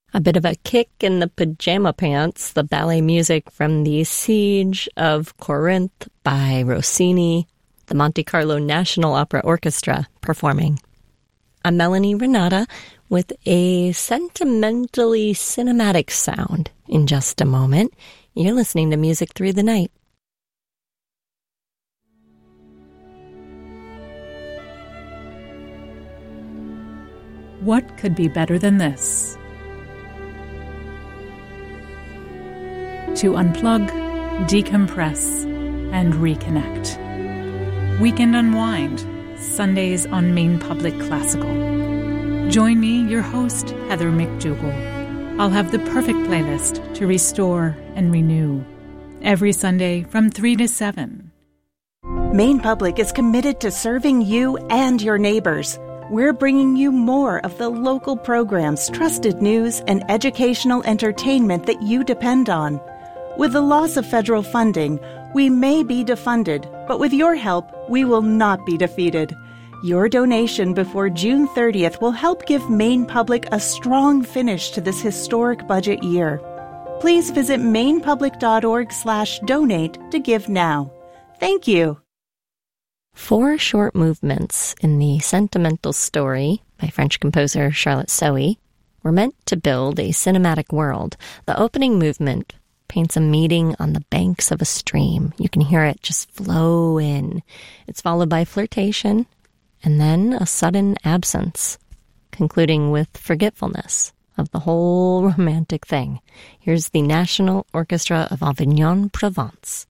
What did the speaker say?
A bit of a kick in the pajama pants, the ballet music from the Siege of Corinth by Rossini, the Monte Carlo National Opera Orchestra performing. I'm Melanie Renata with a sentimentally cinematic sound in just a moment. You're listening to Music Through the Night. What could be better than this? To unplug, decompress, and reconnect. Weekend Unwind, Sundays on Maine Public Classical. Join me, your host, Heather McDougall. I'll have the perfect playlist to restore and renew. Every Sunday from 3 to 7. Maine Public is committed to serving you and your neighbors. We're bringing you more of the local programs, trusted news, and educational entertainment that you depend on. With the loss of federal funding, we may be defunded, but with your help, we will not be defeated. Your donation before June 30th will help give Maine Public a strong finish to this historic budget year. Please visit mainepublic.org/donate to give now. Thank you. 4 short movements in the Sentimental Story by French composer Charlotte Sohy were meant to build a cinematic world. The opening movement paints a meeting on the banks of a stream. You can hear it just flow in. It's followed by flirtation, and then a sudden absence, concluding with forgetfulness of the whole romantic thing. Here's the National Orchestra of Avignon, Provence.